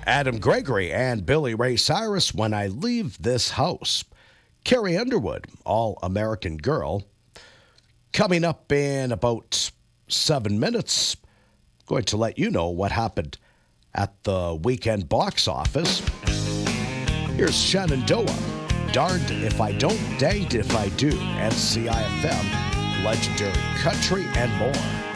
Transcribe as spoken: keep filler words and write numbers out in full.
Adam Gregory and Billy Ray Cyrus, When I Leave This House. Carrie Underwood, All American Girl. Coming up in about seven minutes, going to let you know what happened at the weekend box office. Here's Shenandoah, Darned If I Don't, Danged If I Do, and C I F M, Legendary Country, and more.